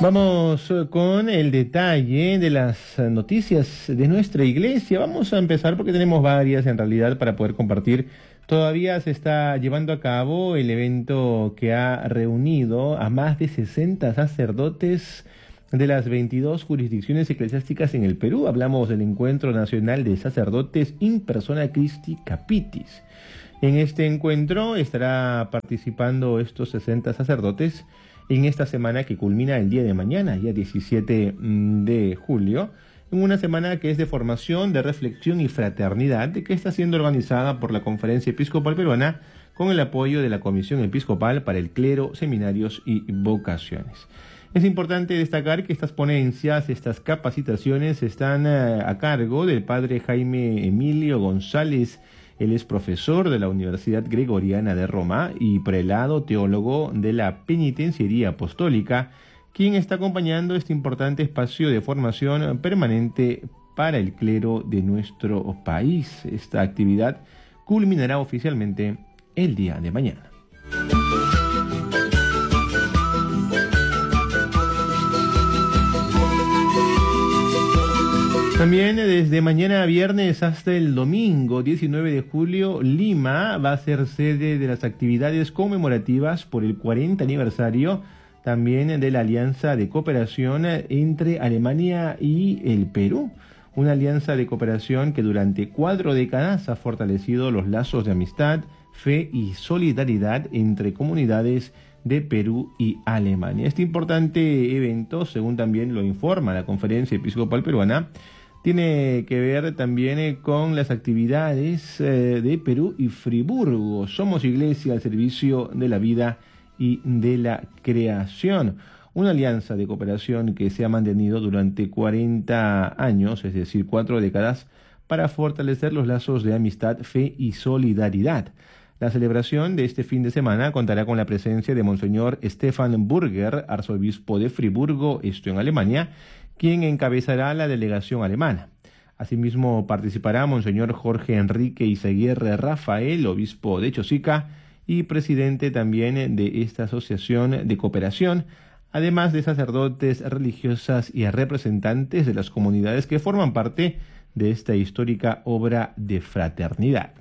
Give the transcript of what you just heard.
Vamos con el detalle de las noticias de nuestra iglesia. Vamos a empezar porque tenemos varias en realidad para poder compartir. Todavía se está llevando a cabo el evento que ha reunido a más de 60 sacerdotes de las 22 jurisdicciones eclesiásticas en el Perú. Hablamos del Encuentro Nacional de Sacerdotes In Persona Christi Capitis. En este encuentro estará participando estos 60 sacerdotes en esta semana que culmina el día de mañana, ya 17 de julio, en una semana que es de formación, de reflexión y fraternidad, que está siendo organizada por la Conferencia Episcopal Peruana con el apoyo de la Comisión Episcopal para el Clero, Seminarios y Vocaciones. Es importante destacar que estas ponencias, estas capacitaciones están a cargo del padre Jaime Emilio González. Él es profesor de la Universidad Gregoriana de Roma y prelado teólogo de la Penitenciaría Apostólica, quien está acompañando este importante espacio de formación permanente para el clero de nuestro país. Esta actividad culminará oficialmente el día de mañana. También desde mañana viernes hasta el domingo 19 de julio, Lima va a ser sede de las actividades conmemorativas por el 40 aniversario también de la Alianza de Cooperación entre Alemania y el Perú. Una alianza de cooperación que durante 4 décadas ha fortalecido los lazos de amistad, fe y solidaridad entre comunidades de Perú y Alemania. Este importante evento, según también lo informa la Conferencia Episcopal Peruana, tiene que ver también con las actividades de Perú y Friburgo. Somos Iglesia al servicio de la vida y de la creación. Una alianza de cooperación que se ha mantenido durante 40 años, es decir, 4 décadas, para fortalecer los lazos de amistad, fe y solidaridad. La celebración de este fin de semana contará con la presencia de Monseñor Stefan Burger, arzobispo de Friburgo, esto en Alemania, quien encabezará la delegación alemana. Asimismo participará Monseñor Jorge Enrique Izaguirre Rafael, obispo de Chosica y presidente también de esta asociación de cooperación, además de sacerdotes, religiosas y representantes de las comunidades que forman parte de esta histórica obra de fraternidad.